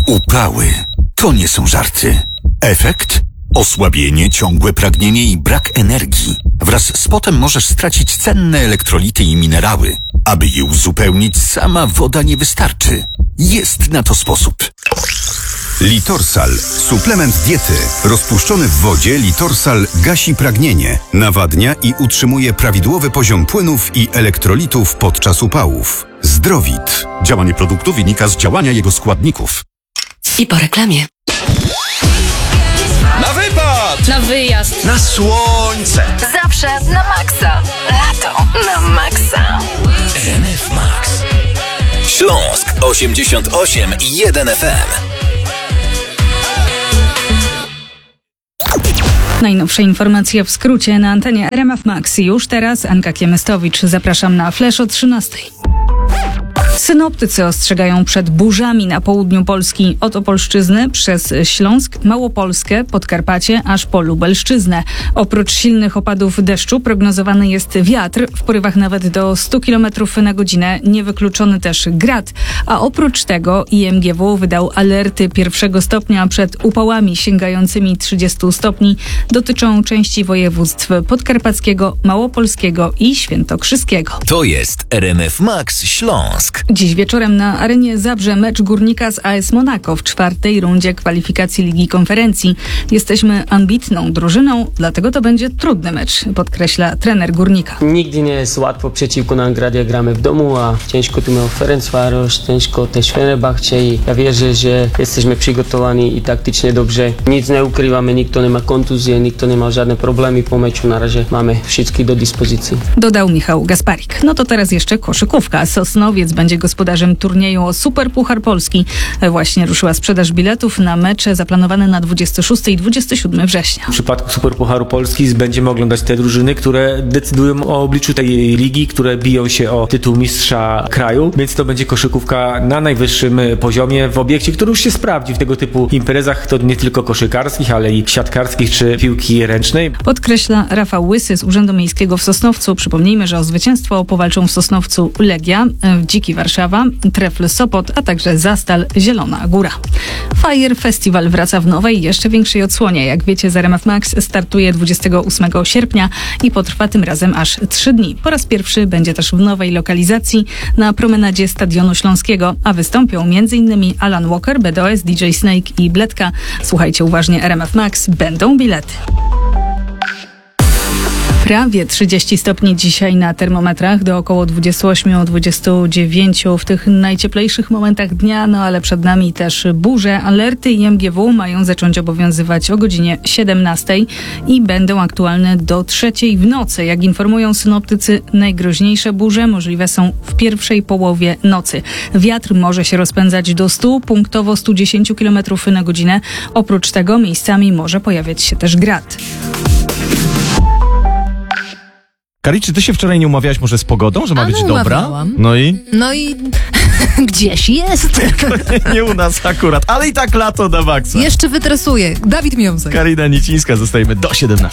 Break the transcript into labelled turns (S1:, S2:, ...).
S1: Upały. To nie są żarty. Efekt? Osłabienie, ciągłe pragnienie i brak energii. Wraz z potem możesz stracić cenne elektrolity i minerały. Aby je uzupełnić, sama woda nie wystarczy. Jest na to sposób.
S2: Litorsal. Suplement diety. Rozpuszczony w wodzie Litorsal gasi pragnienie, nawadnia i utrzymuje prawidłowy poziom płynów i elektrolitów podczas upałów. Zdrowit.
S1: Działanie produktu wynika z działania jego składników.
S3: I po reklamie.
S4: Na wypad!
S3: Na wyjazd.
S4: Na słońce!
S3: Zawsze na maksa. Lato na maksa.
S4: RMF Max. Śląsk 88,1 FM.
S5: Najnowsze informacje w skrócie na antenie RMF Max. Już teraz Anka Kiemystowicz. Zapraszam na Flash o 13:00. Synoptycy ostrzegają przed burzami na południu Polski od Opolszczyzny przez Śląsk, Małopolskę, Podkarpacie aż po Lubelszczyznę. Oprócz silnych opadów deszczu prognozowany jest wiatr w porywach nawet do 100 km na godzinę. Niewykluczony też grad. A oprócz tego IMGW wydał alerty 1 stopnia przed upałami sięgającymi 30 stopni. Dotyczą części województw podkarpackiego, małopolskiego i świętokrzyskiego.
S4: To jest RMF Max Śląsk.
S5: Dziś wieczorem na arenie Zabrze mecz Górnika z AS Monaco w 4. rundzie kwalifikacji Ligi Konferencji. Jesteśmy ambitną drużyną, dlatego to będzie trudny mecz, podkreśla trener Górnika.
S6: Nigdy nie jest łatwo przeciwko nam grać, jak gramy w domu, a ciężko tu miał Ferencváros, ciężko też Fenerbahce i ja wierzę, że jesteśmy przygotowani i taktycznie dobrze. Nic nie ukrywamy, nikt nie ma kontuzji, nikt nie ma żadne problemy po meczu, na razie mamy wszystkich do dyspozycji.
S5: Dodał Michał Gasparik. No to teraz jeszcze koszykówka. Sosnowiec będzie gospodarzem turnieju o Superpuchar Polski. Właśnie ruszyła sprzedaż biletów na mecze zaplanowane na 26 i 27 września.
S7: W przypadku Superpucharu Polski będziemy oglądać te drużyny, które decydują o obliczu tej ligi, które biją się o tytuł mistrza kraju, więc to będzie koszykówka na najwyższym poziomie w obiekcie, który już się sprawdzi w tego typu imprezach, to nie tylko koszykarskich, ale i siatkarskich czy piłki ręcznej.
S5: Podkreśla Rafał Łysy z Urzędu Miejskiego w Sosnowcu. Przypomnijmy, że o zwycięstwo powalczą w Sosnowcu Legia, Dziki Warszawa, Trefl Sopot, a także Zastal Zielona Góra. Fire Festival wraca w nowej, jeszcze większej odsłonie. Jak wiecie, z RMF Max startuje 28 sierpnia i potrwa tym razem aż 3 dni. Po raz pierwszy będzie też w nowej lokalizacji na promenadzie Stadionu Śląskiego, a wystąpią m.in. Alan Walker, BDOS, DJ Snake i Bledka. Słuchajcie uważnie RMF Max, będą bilety. Prawie 30 stopni dzisiaj na termometrach, do około 28-29 w tych najcieplejszych momentach dnia, no ale przed nami też burze. Alerty IMGW mają zacząć obowiązywać o godzinie 17 i będą aktualne do 3 w nocy. Jak informują synoptycy, najgroźniejsze burze możliwe są w pierwszej połowie nocy. Wiatr może się rozpędzać do 100, punktowo 110 km na godzinę. Oprócz tego miejscami może pojawiać się też grad.
S8: Kari, czy ty się wczoraj nie umawiałaś może z pogodą, że ma być dobra? No i
S9: gdzieś jest.
S8: nie u nas akurat, ale i tak lato na maksa.
S9: Jeszcze wytresuję. Dawid Miąsek.
S8: Karina Nicińska, zostajemy do 17.